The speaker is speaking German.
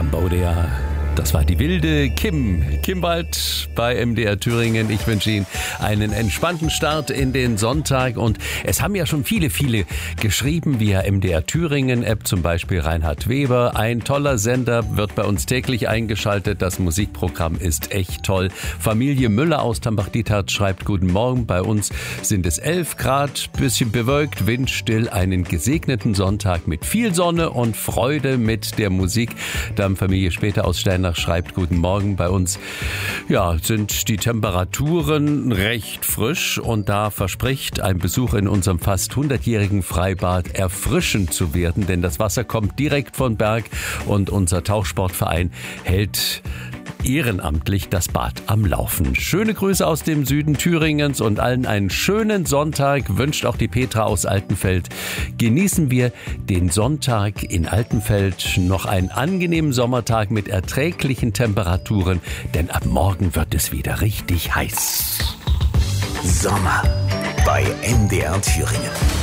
Cambodia. Das war die wilde Kim Wald bei MDR Thüringen. Ich wünsche Ihnen einen entspannten Start in den Sonntag. Und es haben ja schon viele geschrieben via MDR Thüringen App, zum Beispiel Reinhard Weber. Ein toller Sender, wird bei uns täglich eingeschaltet. Das Musikprogramm ist echt toll. Familie Müller aus Tambach-Diethardt schreibt: Guten Morgen, bei uns sind es 11 Grad, bisschen bewölkt, windstill, einen gesegneten Sonntag mit viel Sonne und Freude mit der Musik. Dann Familie Später aus Steinach schreibt: Guten Morgen, bei uns sind die Temperaturen recht frisch und da verspricht ein Besuch in unserem fast 100-jährigen Freibad erfrischend zu werden, denn das Wasser kommt direkt von Berg und unser Tauchsportverein hält ehrenamtlich das Bad am Laufen. Schöne Grüße aus dem Süden Thüringens und allen einen schönen Sonntag, wünscht auch die Petra aus Altenfeld. Genießen wir den Sonntag in Altenfeld, noch einen angenehmen Sommertag mit erträglichen Temperaturen, denn ab morgen wird es wieder richtig heiß. Sommer bei MDR Thüringen.